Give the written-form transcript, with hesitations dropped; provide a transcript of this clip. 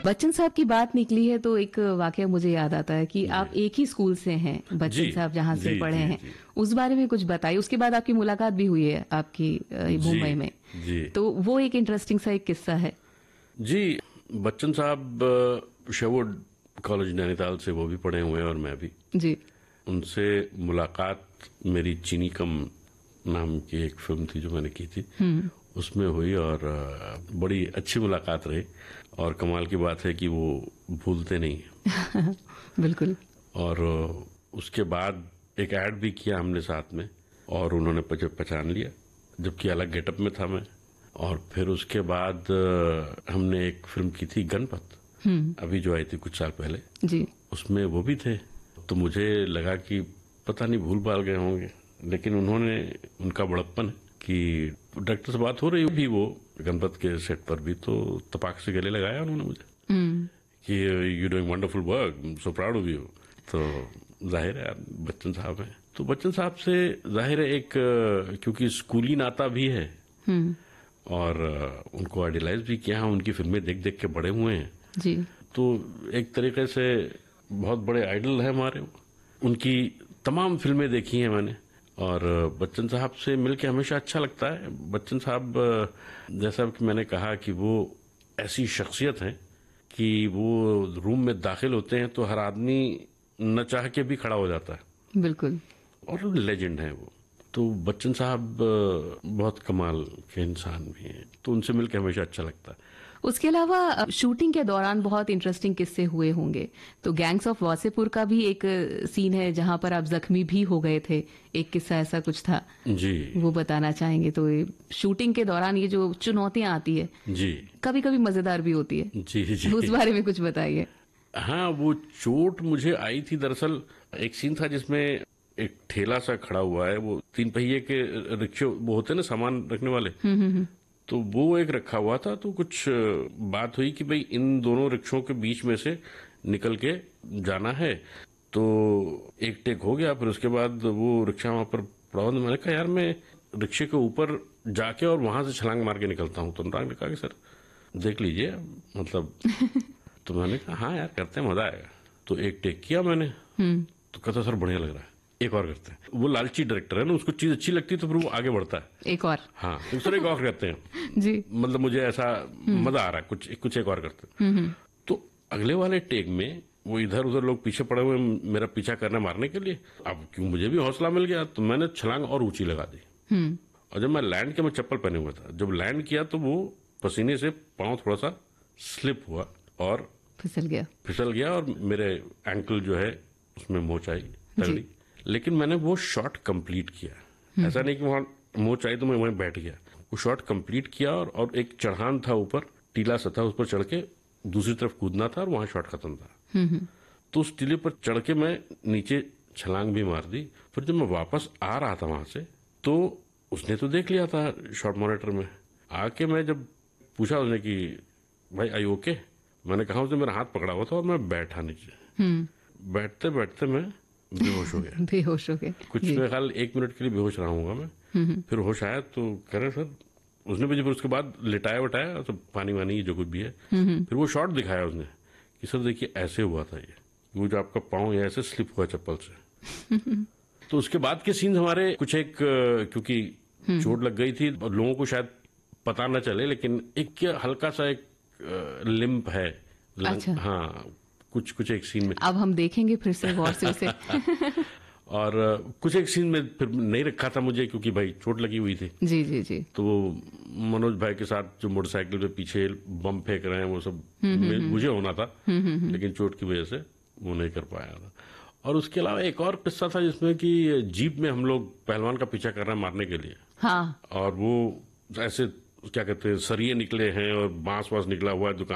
बच्चन साहब की बात निकली है तो एक वाकया मुझे याद आता है कि आप एक ही स्कूल से हैं, बच्चन साहब जहां से पढ़े हैं। उस बारे में कुछ बताइए। उसके बाद आपकी मुलाकात भी हुई है आपकी मुंबई में, तो वो एक इंटरेस्टिंग सा एक किस्सा है। जी, बच्चन साहब शेरवुड कॉलेज नैनीताल से वो भी पढ़े हुए हैं और मैं भी। जी। उनसे मुलाकात मेरी चीनी कम नाम की एक फिल्म थी जो मैंने की थी, उसमें हुई और बड़ी अच्छी मुलाकात रही। और कमाल की बात है कि वो भूलते नहीं। बिल्कुल। और उसके बाद एक ऐड भी किया हमने साथ में और उन्होंने पहचान लिया, जबकि अलग गेटअप में था मैं। और फिर उसके बाद हमने एक फिल्म की थी गणपत, अभी जो आई थी कुछ साल पहले जी। उसमें वो भी थे। तो मुझे लगा कि पता नहीं भूल भाल गए होंगे, लेकिन उन्होंने, उनका बड़प्पन कि डायरेक्टर से बात हो रही भी वो गणपत के सेट पर भी, तो तपाक से गले लगाया उन्होंने मुझे कि you doing wonderful work, so proud of you. तो जाहिर है बच्चन साहब हैं, तो बच्चन साहब से जाहिर है एक, क्योंकि स्कूली नाता भी है और उनको आइडियलाइज भी किया, उनकी फिल्में देख देख के बड़े हुए हैं जी। तो एक तरीके से बहुत बड़े आइडल है हमारे। उनकी तमाम फिल्में देखी हैं मैंने और बच्चन साहब से मिलके हमेशा अच्छा लगता है। बच्चन साहब, जैसा कि मैंने कहा कि वो ऐसी शख्सियत हैं कि वो रूम में दाखिल होते हैं तो हर आदमी न चाह के भी खड़ा हो जाता है। बिल्कुल। और लेजेंड है वो। तो बच्चन साहब बहुत कमाल के इंसान भी हैं, तो उनसे मिलकर हमेशा अच्छा लगता है। उसके अलावा शूटिंग के दौरान बहुत इंटरेस्टिंग किस्से हुए होंगे, तो गैंग्स ऑफ वासेपुर का भी एक सीन है जहां पर आप जख्मी भी हो गए थे, एक किस्सा ऐसा कुछ था जी, वो बताना चाहेंगे? तो शूटिंग के दौरान ये जो चुनौतियां आती है जी, कभी कभी मजेदार भी होती है, जी जी, उस बारे में कुछ बताइए। हाँ, वो चोट मुझे आई थी दरअसल, एक सीन था जिसमें एक ठेला सा खड़ा हुआ है, वो 3 पहिए के रिक्शे वो होते हैं ना सामान रखने वाले, तो वो एक रखा हुआ था। तो कुछ बात हुई कि भाई इन दोनों रिक्शों के बीच में से निकल के जाना है। तो एक टेक हो गया, फिर उसके बाद वो रिक्शा वहां पर पड़ा हुआ। मैंने कहा यार मैं रिक्शे के ऊपर जाके और वहां से छलांग मार के निकलता हूँ। तो अनुराग ने कहा कि सर देख लीजिए, मतलब तो मैंने कहा हाँ यार करते हैं, मजा आएगा। तो एक टेक किया मैंने, तो कहता सर बढ़िया लग रहा है, एक और करते हैं। वो लालची डायरेक्टर है ना, उसको चीज अच्छी लगती है तो फिर वो आगे बढ़ता है, एक और, हाँ तो सर एक और करते हैं जी, मतलब मुझे ऐसा मजा आ रहा है, कुछ एक और करते हैं। तो अगले वाले टेक में वो इधर उधर लोग पीछे पड़े हुए मेरा पीछा करने मारने के लिए। अब क्यों मुझे भी हौसला मिल गया तो मैंने छलांग और ऊंची लगा दी। और जब मैं लैंड किया, मैं चप्पल पहने हुआ था, जब लैंड किया तो वो पसीने से पांव थोड़ा सा स्लिप हुआ और फिसल गया और मेरे एंकल जो है उसमें मोच आई तगड़ी। लेकिन मैंने वो शॉट कंप्लीट किया, ऐसा नहीं कि वहां मोच आई तो मैं वहीं बैठ गया। वो शॉट कंप्लीट किया और एक चढ़ान था ऊपर, टीला सा था, उस पर चढ़ के दूसरी तरफ कूदना था और वहां शॉट खत्म था। तो उस टीले पर चढ़ के मैं नीचे छलांग भी मार दी। फिर जब मैं वापस आ रहा था वहां से तो उसने तो देख लिया था शॉट मॉनिटर में। आके मैं जब पूछा उसने कि भाई आई ओके, मैंने कहा, उसने मेरा हाथ पकड़ा हुआ था और मैं बैठा नीचे। बैठते बैठते मैं बेहोश हो गया। बेहोश हो गए कुछ मेरे ख्याल 1 मिनट के लिए बेहोश रहा हूँगा मैं। फिर होश आया तो कह रहे सर, उसने मुझे फिर उसके बाद लिटाया वटाया, तो पानी वानी जो कुछ भी है। फिर वो शॉट दिखाया उसने कि सर देखिए ऐसे हुआ था ये, वो जो आपका पाँव ये ऐसे स्लिप हुआ चप्पल से। तो उसके बाद के सीन हमारे कुछ एक, क्योंकि चोट लग गई थी और लोगों को शायद पता न चले, लेकिन एक हल्का सा एक लिम्प है। अच्छा। हाँ, कुछ एक सीन में अब हम देखेंगे फिर से गौर से उसे। और कुछ एक सीन में फिर नहीं रखा था मुझे, क्योंकि भाई चोट लगी हुई थी। जी जी जी। तो मनोज भाई के साथ जो मोटरसाइकिल पे पीछे बम फेंक रहे हैं वो सब मुझे होना था, लेकिन चोट की वजह से वो नहीं कर पाया था। और उसके अलावा एक और किस्सा था जिसमें कि जीप में हम लोग पहलवान का पीछा कर रहे हैं मारने के लिए। हाँ। और वो ऐसे क्या कहते हैं, सरिये निकले हैं और बांस वास निकला हुआ है दुकान